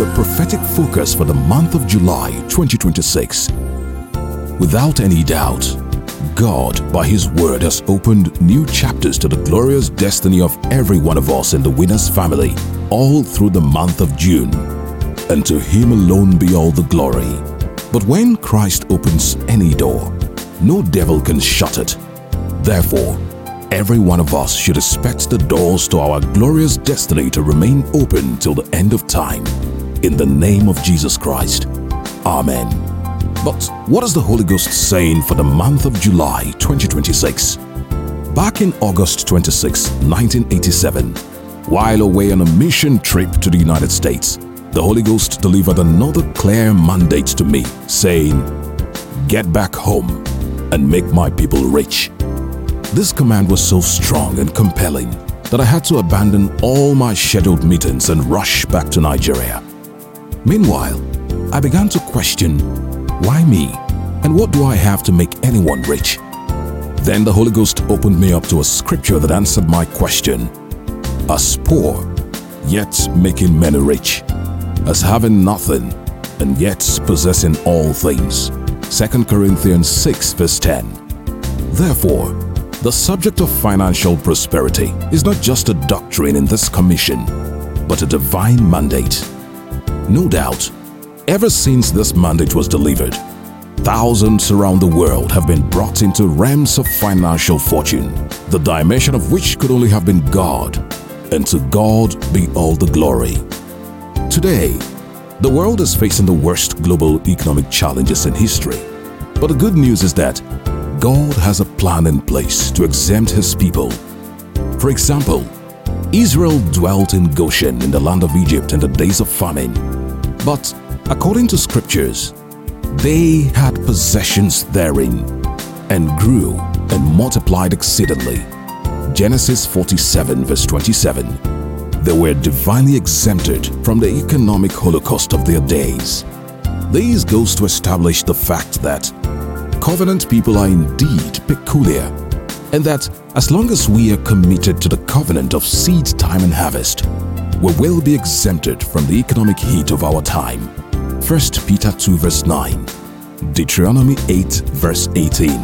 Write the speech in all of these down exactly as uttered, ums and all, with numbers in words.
the prophetic focus for the month of July twenty twenty-six. Without any doubt, God, by His word, has opened new chapters to the glorious destiny of every one of us in the Winners family, all through the month of June. And to Him alone be all the glory. But when Christ opens any door, no devil can shut it. Therefore, every one of us should expect the doors to our glorious destiny to remain open till the end of time. In the name of Jesus Christ. Amen. But what is the Holy Ghost saying for the month of July twenty twenty-six? Back in August twenty-sixth, nineteen eighty-seven, while away on a mission trip to the United States, the Holy Ghost delivered another clear mandate to me, saying, "Get back home and make my people rich." This command was so strong and compelling that I had to abandon all my scheduled meetings and rush back to Nigeria. Meanwhile, I began to question, why me? And what do I have to make anyone rich? Then the Holy Ghost opened me up to a scripture that answered my question. As poor, yet making many rich. As having nothing, and yet possessing all things. Second Corinthians six verse ten. Therefore, the subject of financial prosperity is not just a doctrine in this commission, but a divine mandate. No doubt, ever since this mandate was delivered, thousands around the world have been brought into realms of financial fortune, the dimension of which could only have been God, and to God be all the glory. Today, the world is facing the worst global economic challenges in history, but the good news is that God has a plan in place to exempt His people. For example, Israel dwelt in Goshen in the land of Egypt in the days of famine. But according to scriptures, they had possessions therein and grew and multiplied exceedingly. Genesis forty-seven verse twenty-seven. They were divinely exempted from the economic holocaust of their days. This goes to establish the fact that covenant people are indeed peculiar, and that as long as we are committed to the covenant of seed time and harvest, we will be exempted from the economic heat of our time. First Peter two verse nine, Deuteronomy eight verse eighteen.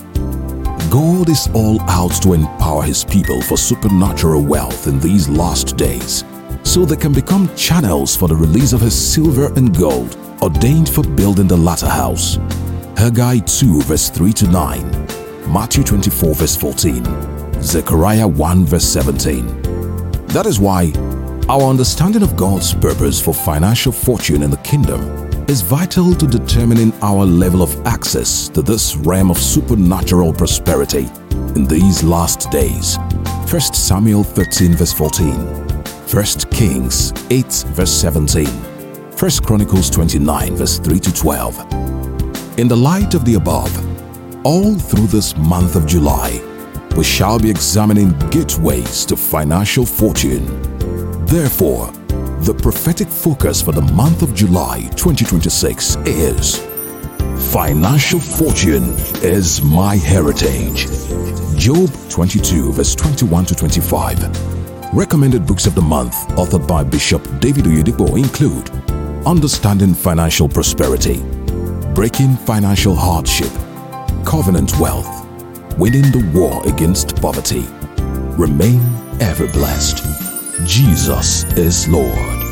God is all out to empower His people for supernatural wealth in these last days, so they can become channels for the release of His silver and gold ordained for building the latter house. Haggai two verse three to nine, Matthew twenty-four verse fourteen, Zechariah one verse seventeen. That is why our understanding of God's purpose for financial fortune in the kingdom is vital to determining our level of access to this realm of supernatural prosperity in these last days. First Samuel thirteen verse fourteen, First Kings eight verse seventeen, First Chronicles twenty-nine verse three to twelve. In the light of the above, all through this month of July, we shall be examining gateways to financial fortune. Therefore, the prophetic focus for the month of July twenty twenty-six is Financial Fortune is My Heritage. Job twenty-two verse twenty-one to twenty-five. Recommended books of the month authored by Bishop David Oyedepo include Understanding Financial Prosperity, Breaking Financial Hardship, Covenant Wealth, Winning the War Against Poverty. Remain ever blessed. Jesus is Lord.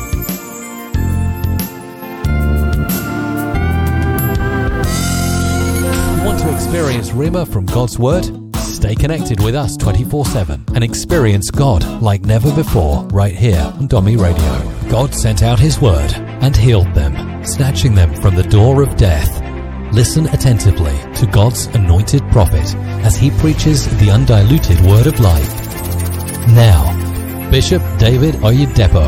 Want to experience Rhema from God's Word? Stay connected with us twenty-four seven and experience God like never before right here on Domi Radio. God sent out His Word and healed them, snatching them from the door of death. Listen attentively to God's anointed prophet as he preaches the undiluted Word of life. Now, Bishop David Oyedepo.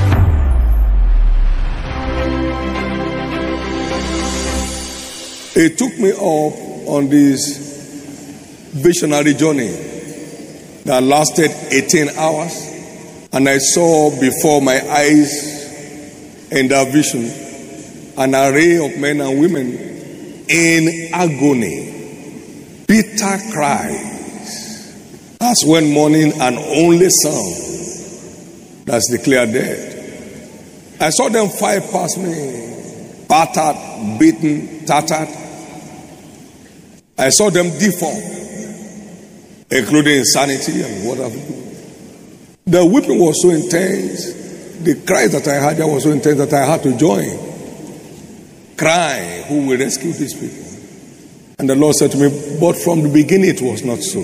It took me up on this visionary journey that lasted eighteen hours, and I saw before my eyes in that vision an array of men and women in agony, bitter cries, as when mourning an only son that's declared dead. I saw them five past me, battered, beaten, tattered. I saw them deformed, including insanity and what have you. The whipping was so intense, the cries that I had there was so intense that I had to join. Crying, who will rescue these people? And the Lord said to me, but from the beginning it was not so.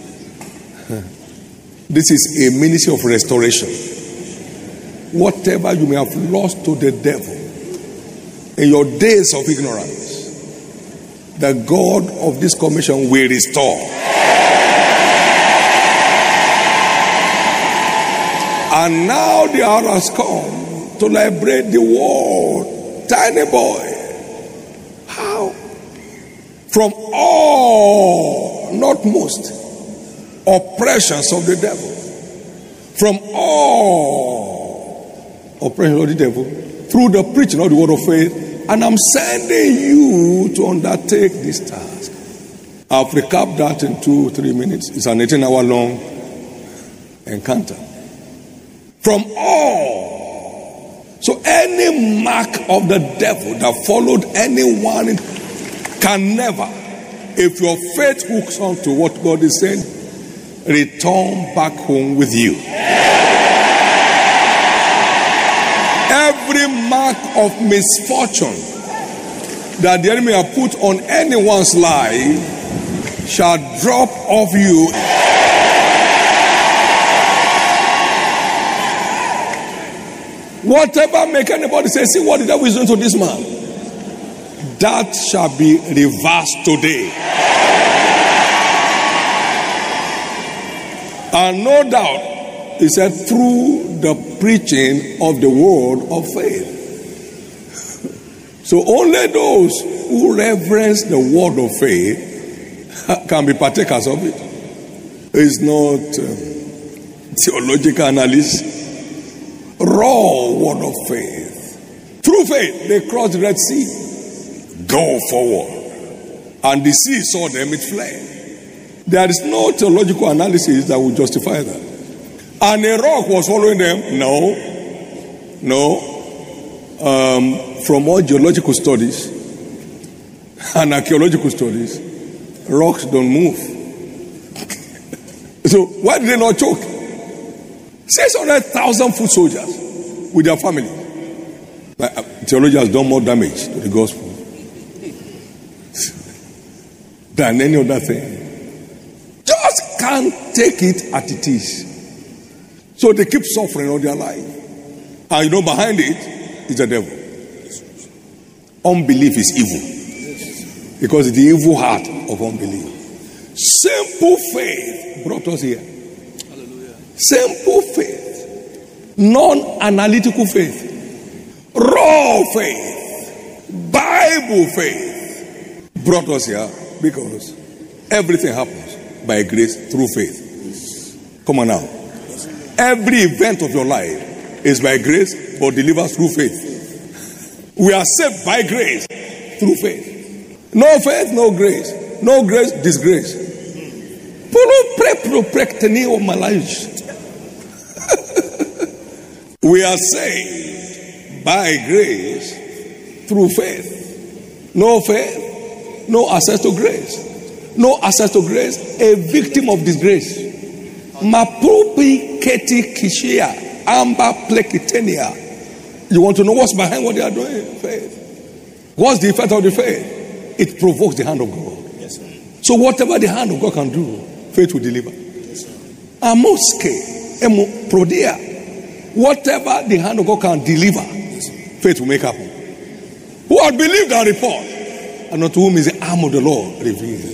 This is a ministry of restoration. Whatever you may have lost to the devil in your days of ignorance, the God of this commission will restore. And now the hour has come to liberate the world. Tiny boy. How? From all, not most, oppressions of the devil. From all oppressions of the devil. Through the preaching of the word of faith. And I'm sending you to undertake this task. I'll recap that in two, three minutes. It's an eighteen hour long encounter. From all. So any mark of the devil that followed anyone can never, if your faith hooks on to what God is saying, return back home with you. Every mark of misfortune that the enemy have put on anyone's life shall drop off you. Whatever make anybody say, see what the devil is doing to this man, that shall be reversed today. And no doubt, he said, through the preaching of the word of faith. So only those who reverence the word of faith can be partakers of it. It's not um, theological analysis. Raw word of faith. Through faith, they crossed the Red Sea. Go forward. And the sea saw them, it fled. There is no theological analysis that will justify that. And a rock was following them. No. No. Um, from all geological studies and archaeological studies, rocks don't move. So why did they not choke? six hundred thousand foot soldiers with their family. But theology has done more damage to the gospel than any other thing. Just can't take it as it is. So they keep suffering all their life. And you know, behind it is the devil. Unbelief is evil. Because it's the evil heart of unbelief. Simple faith brought us here. Simple faith. Non-analytical faith. Raw faith. Bible faith brought us here because everything happens by grace through faith. Come on now. Every event of your life is by grace but delivered through faith. We are saved by grace through faith. No faith, no grace. No grace, disgrace. We are saved by grace through faith. No faith, no access to grace. No access to grace, a victim of disgrace. Mapupi keti kishia amba plekitenia. You want to know what's behind what they are doing? Faith. What's the effect of the faith? It provokes the hand of God. Yes, sir. So whatever the hand of God can do, faith will deliver. Yes, Amoske, emo prodia. Whatever the hand of God can deliver, yes, faith will make happen. Who had believed our report, and not to whom is the arm of the Lord revealed.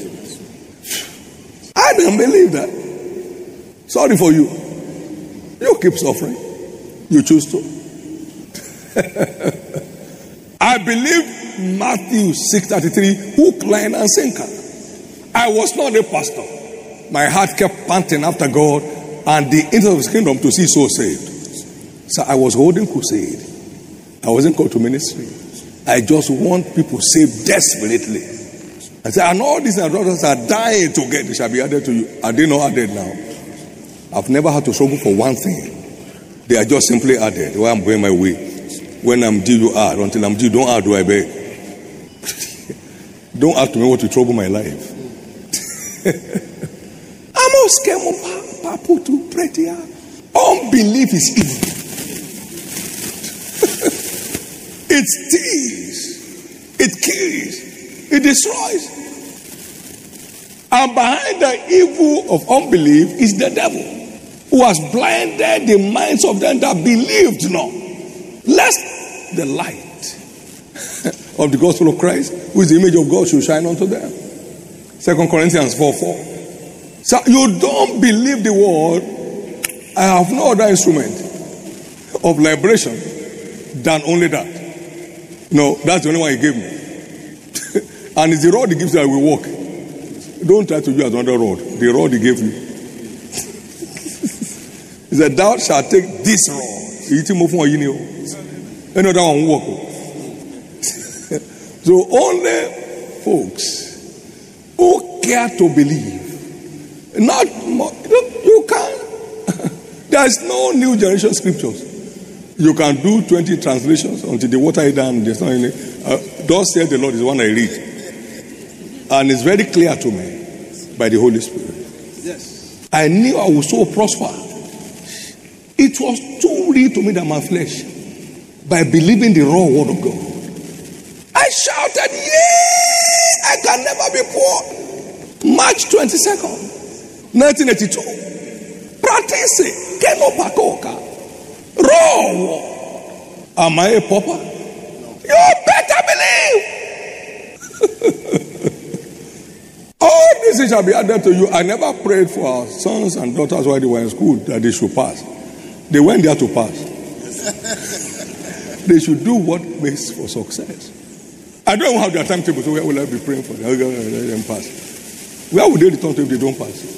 I didn't believe that. Sorry for you. You keep suffering. You choose to. I believe Matthew six thirty-three, hook, line, and sinker. I was not a pastor. My heart kept panting after God and the interest of his kingdom to see souls saved. So I was holding crusade. I wasn't called to ministry. I just want people saved desperately. I said, and all these brothers are dying to get, they shall be added to you. Are they not added now? I've never had to struggle for one thing. They are just simply added. Why I'm going my way. When I'm due, you add. Until I'm due, don't add, do I beg? Don't ask me what to trouble my life. I'm not scared of people to pray there. Unbelief is evil. It steals, it kills, it destroys. And behind the evil of unbelief is the devil, who has blinded the minds of them that believed not, lest the light of the gospel of Christ, who is the image of God, should shine unto them. Second Corinthians four four. So you don't believe the word. I have no other instrument of liberation than only that. No, that's the only one he gave me. And it's the rod he gives that we walk. Don't try to use another rod. The rod he gave you. He said, thou shalt take this rod. Any other one will walk. So only folks who care to believe, not more, you can. There's no new generation scriptures. You can do twenty translations until they water it down. There's not any. Uh, Thus saith the Lord is the one I read. And it's very clear to me by the Holy Spirit. Yes. I knew I would so prosper. It was too real to me than my flesh. By believing the raw word of God. I shouted, yeah, I can never be poor. March twenty-second, nineteen eighty-two. Practice it. Keno patoka. Raw. Am I a pauper? You better believe. All this shall be added to you. I never prayed for our sons and daughters while they were in school that they should pass. They went there to pass. They should do what makes for success. I don't have their timetable, so where will I be praying for them? Let them pass. Where would they return to if they don't pass?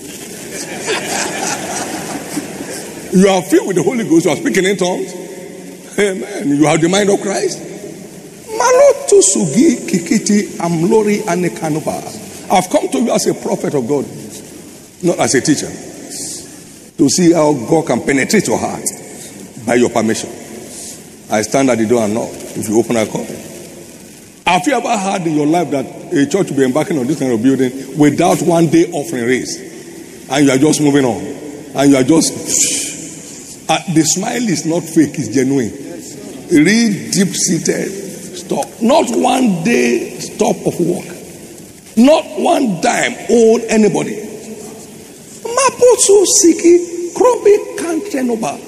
You are filled with the Holy Ghost. You are speaking in tongues. Amen. You have the mind of Christ. Malotu sugi kikiti amlori anekanuba. I've come to you as a prophet of God, not as a teacher, to see how God can penetrate your heart by your permission. I stand at the door and knock. If you open, I come. Have you ever heard in your life that a church will be embarking on this kind of building without one day offering raise, and you are just moving on, and you are just uh, the smile is not fake, it's genuine. Real deep-seated stop. Not one day stop of work. Not one dime owed anybody. Maposu siki krobi kantenoba.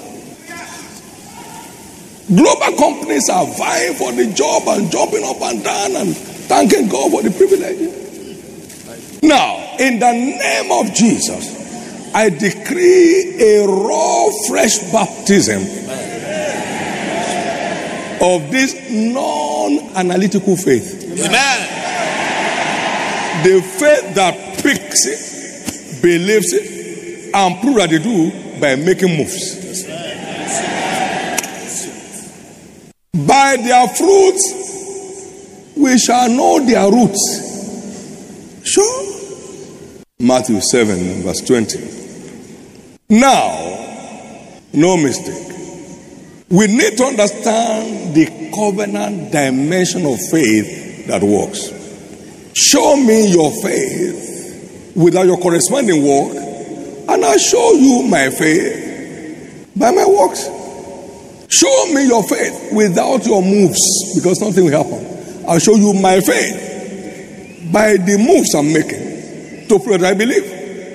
Global companies are vying for the job and jumping up and down and thanking God for the privilege. Now, in the name of Jesus, I decree a raw, fresh baptism of this non-analytical faith. Amen. The faith that picks it, believes it, and proves that they do by making moves. By their fruits, we shall know their roots. Sure. Matthew seven, verse twenty. Now, no mistake. We need to understand the covenant dimension of faith that works. Show me your faith without your corresponding work, and I'll show you my faith by my works. Show me your faith without your moves, because nothing will happen. I'll show you my faith by the moves I'm making to prove that I believe.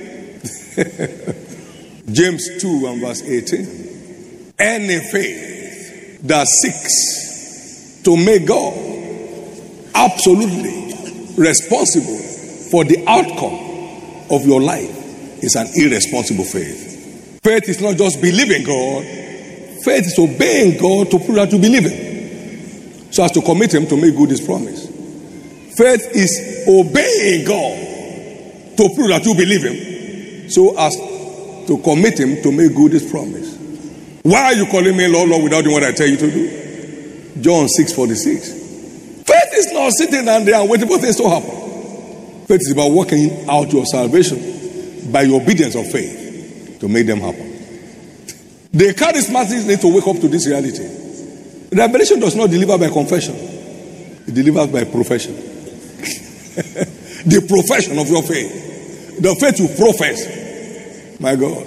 James two and verse eighteen. Any faith that seeks to make God absolutely responsible for the outcome of your life is an irresponsible faith. Faith is not just believing God. Faith is obeying God to prove that you believe Him, so as to commit Him to make good His promise. Faith is obeying God to prove that you believe Him, so as to commit Him to make good His promise. Why are you calling me Lord, Lord without doing what I tell you to do? John six forty-six. Faith is not sitting down there and waiting for things to happen. Faith is about working out your salvation by your obedience of faith to make them happen. The charismatics need to wake up to this reality. Revelation does not deliver by confession. It delivers by profession. The profession of your faith. The faith you profess. My God.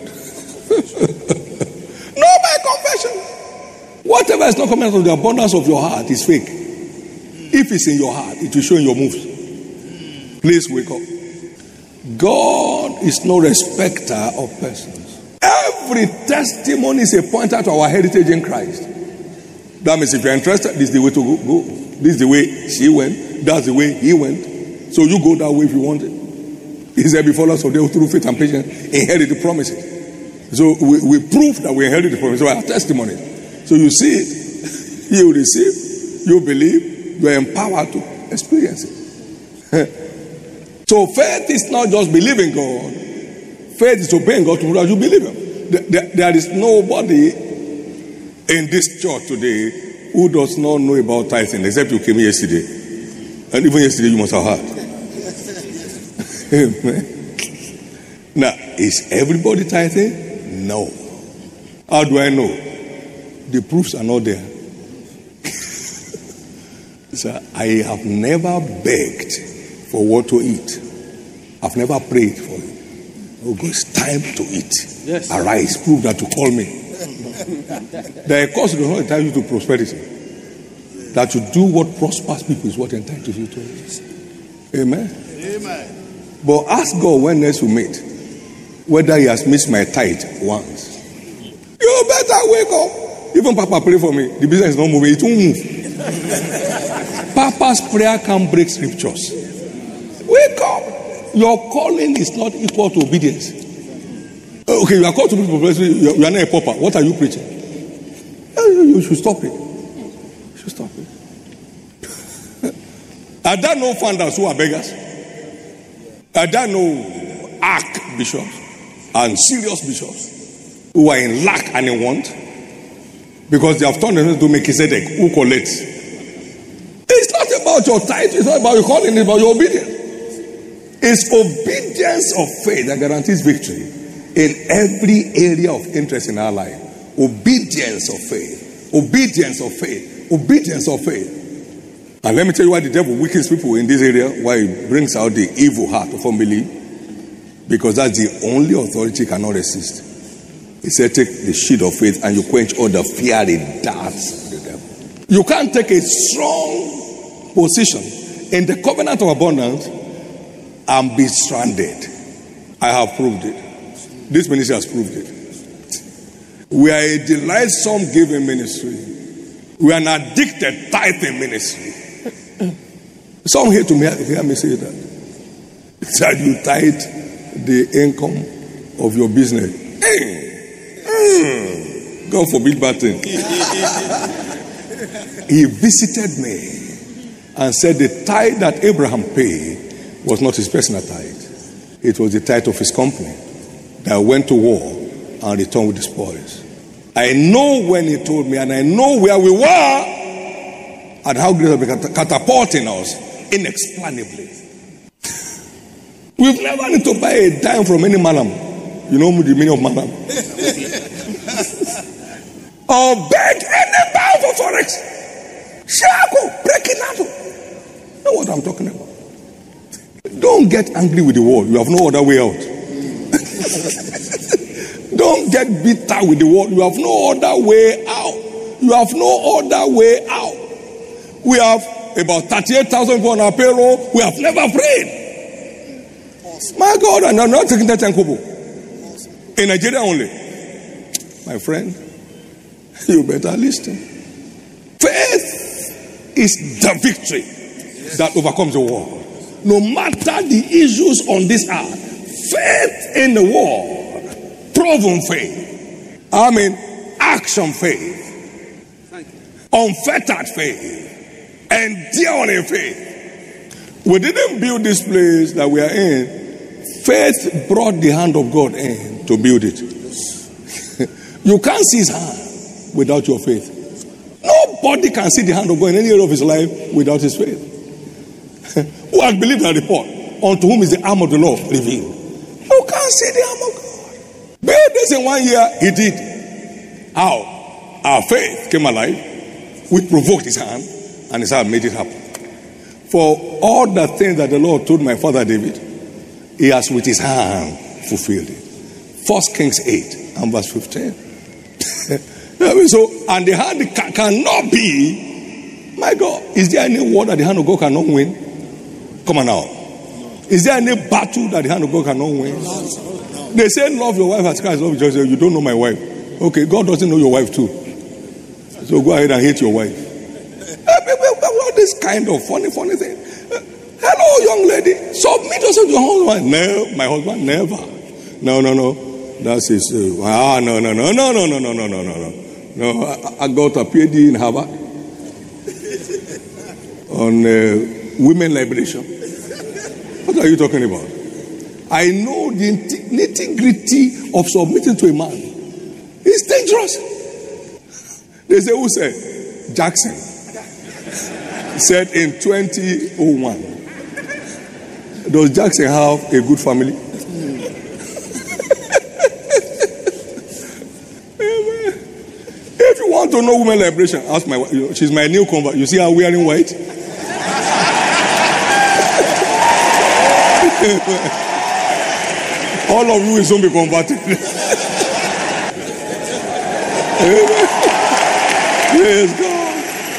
No, by confession. Whatever is not coming out of the abundance of your heart is fake. If it's in your heart, it will show in your moves. Please wake up. God is no respecter of persons. Every testimony is a pointer to our heritage in Christ. That means if you're interested, this is the way to go. go. This is the way she went. That's the way he went. So you go that way if you want it. He said, before us, so they through faith and patience inherit the promises. So we, we prove that we inherit the promises. So I have testimony. So you see it, you receive, you believe, you are empowered to experience it. So faith is not just believing God. Faith is obeying God to what you believe Him. There, there is nobody in this church today who does not know about tithing, except you came yesterday. And even yesterday you must have heard. Amen. Now, is everybody tithing? No. How do I know? The proofs are not there. So I have never begged for what to eat. I've never prayed for it. Oh God, it's time to eat. Yes. Arise, prove that to call me. The cause does not entitle you to prosperity. That to do what prospers people is what entitles you to it. Amen. Amen. But ask God when next we meet whether He has missed my tithe once. You better wake up. Even Papa pray for me. The business is not moving. It won't move. Papa's prayer can't break scriptures. Wake up. Your calling is not equal to obedience. Okay, you are called to preach for blessing. You are not a pauper. What are you preaching? You should stop it. You should stop it. Are there no founders who are beggars? Are there no archbishops and serious bishops who are in lack and in want? Because they have turned themselves to Melchizedek, who collects. It's not about your tithe, it's not about your calling, it's about your obedience. It's obedience of faith that guarantees victory in every area of interest in our life. Obedience of faith. Obedience of faith. Obedience of faith. And let me tell you why the devil weakens people in this area, why he brings out the evil heart of unbelief. Because that's the only authority he cannot resist. He said, take the shield of faith and you quench all the fiery darts of the devil. You can't take a strong position in the covenant of abundance and be stranded. I have proved it. This ministry has proved it. We are a delightsome giving ministry. We are an addicted tithing ministry. Some here to me, hear me say that. That you tithe the income of your business. Hey. Mm. God forbid bad thing. He visited me and said the tithe that Abraham paid was not his personal tithe. It was the tithe of his company that went to war and returned with the spoils. I know when he told me, and I know where we were and how great it was catapulting us inexplicably. We've never need to buy a dime from any madam. You know the meaning of madam. Or beg any bound for forex. Shackle, breaking out. You know what I'm talking about? Don't get angry with the world. You have no other way out. Don't get bitter with the world. You have no other way out. You have no other way out. We have about thirty-eight thousand people on our payroll. We have never prayed. My God, and I'm not taking that in Kobo. In Nigeria only. My friend, you better listen. Faith is the victory that overcomes the world. No matter the issues on this earth, faith in the world, proven faith. I mean, action faith, unfettered faith, enduring faith. We didn't build this place that we are in. Faith brought the hand of God in to build it. You can't see his hand without your faith. Nobody can see the hand of God in any area of his life without his faith. Who has believed that report? Unto whom is the arm of the Lord revealed? You can't see the arm of God. Build this in one year, he did. How? Our faith came alive. which provoked his hand, and his hand made it happen. For all the things that the Lord told my father David, he has with his hand fulfilled it. First Kings eight and verse fifteen. So, and the hand ca- cannot be, my God, is there any war that the hand of God cannot win? Come on now. Is there any battle that the hand of God cannot win? They say love your wife as Christ loves you. You don't know my wife. Okay, God doesn't know your wife too. So go ahead and hate your wife. What this kind of funny, funny thing? Hello, young lady. Submit yourself to your husband. No, my husband never. No, no, no. That's his. Uh, ah, no, no, no, no, no, no, no, no, no, no. No, I, I got a P H D in Harvard on uh, women liberation. What are you talking about? I know the nitty-gritty of submitting to a man. It's dangerous. They say, who said? Jackson said in twenty oh one. Does Jackson have a good family? If you want to know women liberation, ask my wife. She's my new convert. You see her wearing white? All of you will soon be converted. Praise God.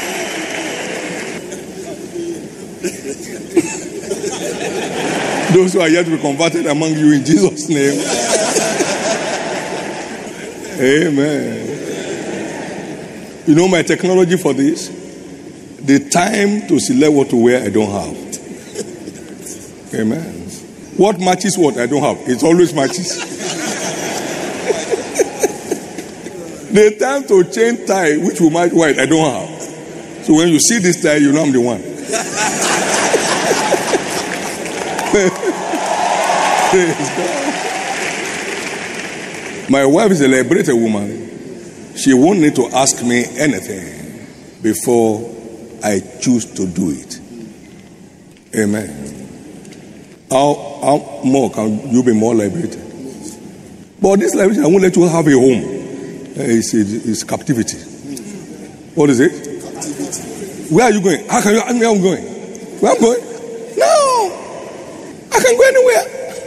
Those who are yet to be converted among you in Jesus' name. Amen. You know my technology for this? The time to select what to wear, I don't have. Amen. What matches what? I don't have. It always matches. The time to change tie, which will match white, I don't have. So when you see this tie, you know I'm the one. My wife is a liberated woman. She won't need to ask me anything before I choose to do it. Amen. How, how more can you be more liberated? But this liberation, I won't let you have a home. It's, it's captivity. What is it? Captivity. Where are you going? How can you ask me where I'm going? Where I'm going? No. I can go anywhere.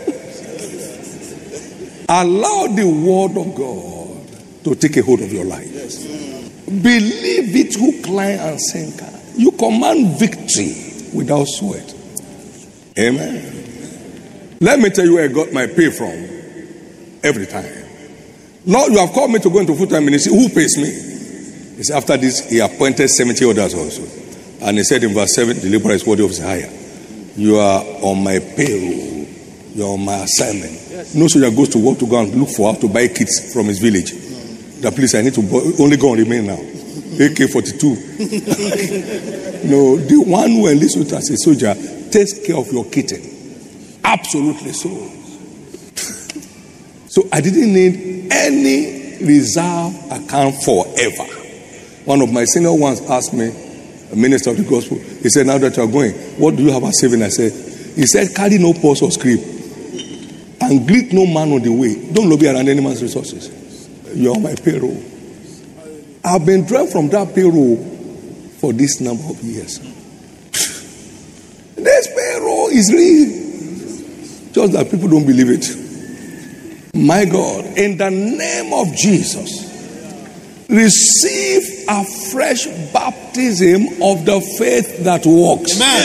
Allow the word of God to take a hold of your life. Yes. Believe it, hook, line, and sinker. You command victory without sweat. Amen. Let me tell you where I got my pay from every time. Lord, you have called me to go into full-time ministry. Who pays me? He said, after this, he appointed seventy others also. And he said in verse seven, the laborer is worthy of his hire. You are on my payroll. You are on my assignment. Yes. No soldier goes to work to go and look for how to buy kits from his village. The police, I need to buy, only go and remain now. A K forty-two. No, the one who enlists you as a soldier takes care of your kitten. Absolutely so. So I didn't need any reserve account forever. One of my senior ones asked me, a minister of the gospel, he said, now that you are going, what do you have as saving? I said, he said, carry no purse or script and greet no man on the way. Don't lobby around any man's resources. You are on my payroll. I've been drawn from that payroll for this number of years. This payroll is real. Just that people don't believe it. My God, in the name of Jesus, receive a fresh baptism of the faith that works. Amen.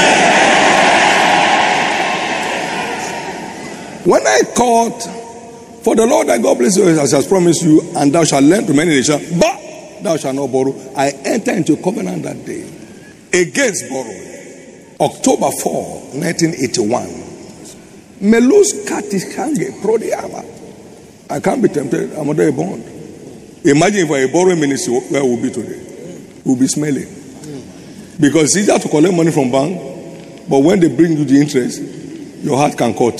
When I called, for the Lord thy God bless you as has promised you, and thou shalt lend to many nations, but thou shalt not borrow. I entered into a covenant that day against borrowing. October fourth, nineteen eighty-one. Melus katishange prodiama. I can't be tempted. I'm under a bond. Imagine if I borrow ministry, where we'll be today? We'll be smelling. Because it's easier to collect money from bank, but when they bring you the interest, your heart can cut.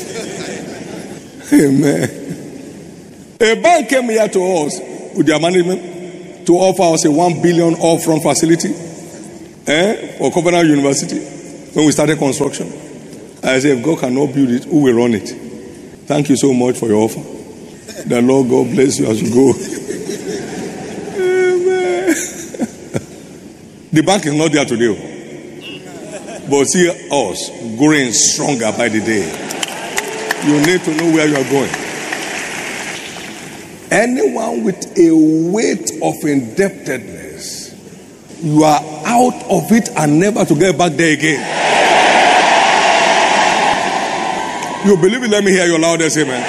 Amen. A bank came here to us with their management to offer us a one billion upfront facility eh, for Covenant University when we started construction. I said, if God cannot build it, who will run it? Thank you so much for your offer. The Lord God bless you as you go. Amen. The bank is not there today. But see us growing stronger by the day. You need to know where you are going. Anyone with a weight of indebtedness, you are out of it and never to get back there again. You believe it? Let me hear your loudest amen.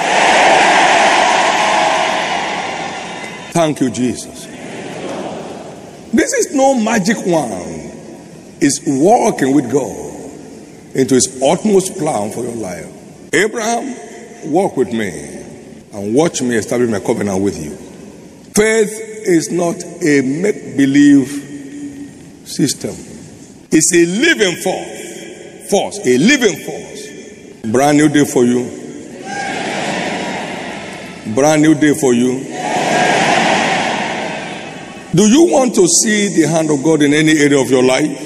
Thank you, Jesus. This is no magic wand. It's walking with God into his utmost plan for your life. Abraham, walk with me and watch me establish my covenant with you. Faith is not a make-believe system. It's a living force. Force, a living force. Brand new day for you. Brand new day for you. Do you want to see the hand of God in any area of your life?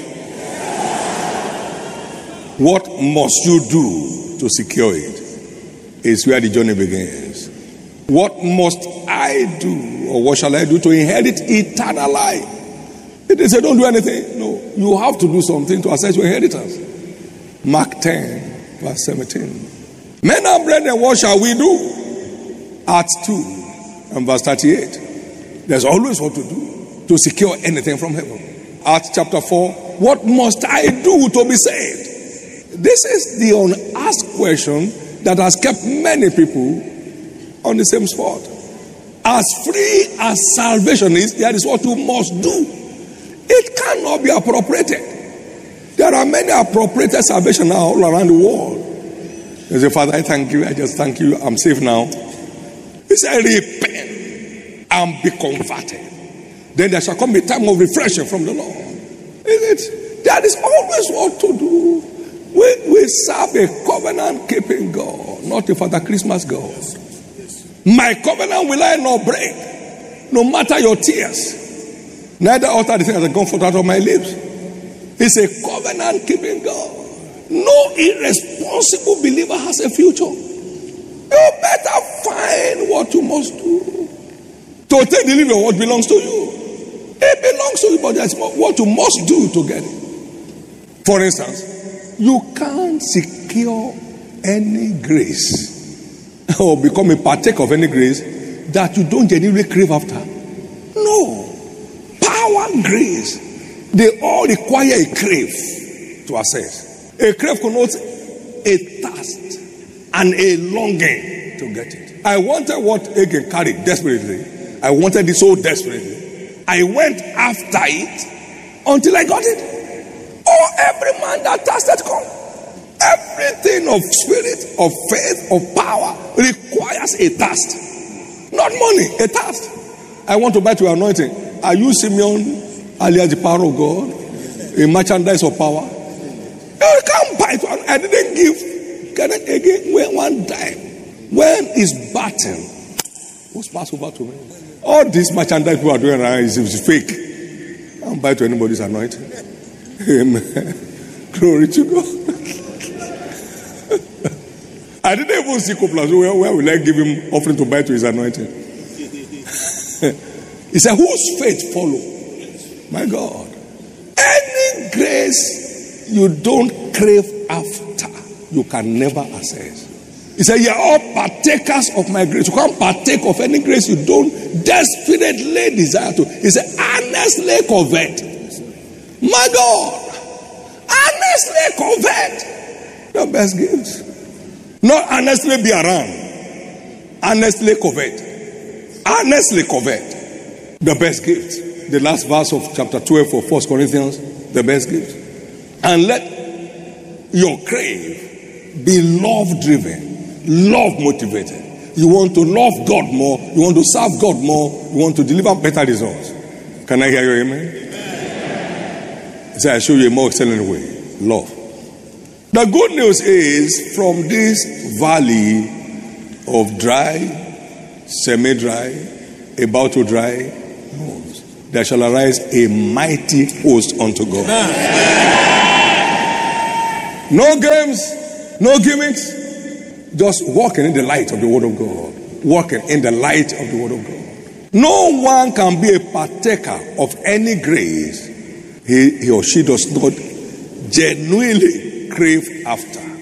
What must you do to secure it? Is where the journey begins. What must I do, or what shall I do to inherit eternal life? They say don't do anything. No, you have to do something to access your inheritance. Mark ten, verse seventeen. Men and brethren, what shall we do? Acts two and verse thirty-eight. There's always what to do to secure anything from heaven. Acts chapter four. What must I do to be saved? This is the unasked question that has kept many people on the same spot. As free as salvation is, there is what you must do. It cannot be appropriated. There are many appropriated salvation now all around the world. You say, Father, I thank you. I just thank you. I'm safe now. He said, repent and be converted. Then there shall come a time of refreshing from the Lord. Is it? There is always what to do. We, we serve a covenant-keeping God, not a Father Christmas God. My covenant will I not break, no matter your tears. Neither alter the thing that has gone forth out of my lips. It's a covenant-keeping God. No irresponsible believer has a future. You better find what you must do to take delivery of what belongs to you. It belongs to you, but there's what you must do to get it. For instance, you can't secure any grace or become a partaker of any grace that you don't genuinely crave after. No. Power, grace, they all require a crave to access. A crave connotes a thirst and a longing to get it. I wanted what Achan carried desperately. I wanted it so desperately. I went after it until I got it. Oh, every man that thirsted come. Everything of spirit, of faith, of power requires a thirst. Not money, a thirst. I want to buy to anointing. Are you Simeon, alias the power of God? A merchandise of power? You can't buy to anointing. I didn't give. Can I again? When one time, when is batten, who's passed over to me? All this merchandise people are doing around is, is fake. I don't buy to anybody's anointing. Amen. Glory to God. I didn't even see Couplas. Where, where will I give him offering to buy to his anointing? He said, whose faith follow? My God. Any grace you don't crave after, you can never access. He said, you're all partakers of my grace. You can't partake of any grace you don't desperately desire to. He said, honestly covet. My God, honestly covet the best gifts. Not honestly be around. Honestly covet. Honestly covet the best gift. The last verse of chapter twelve of First Corinthians, the best gift. And let your crave be love driven, love motivated. You want to love God more, you want to serve God more, you want to deliver better results. Can I hear you, amen? So I show you a more excellent way. Love. The good news is, from this valley of dry, semi-dry, about to dry bones, there shall arise a mighty host unto God. No games, no gimmicks. Just walking in the light of the word of God. Walking in the light of the word of God. No one can be a partaker of any grace he, he or she does not genuinely crave after.